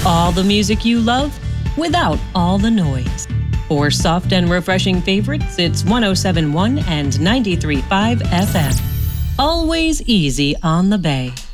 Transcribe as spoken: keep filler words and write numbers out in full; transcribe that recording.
all the music you love without all the noise. For soft and refreshing favorites, it's one oh seven point one and ninety-three point five F M. Always easy on the Bay.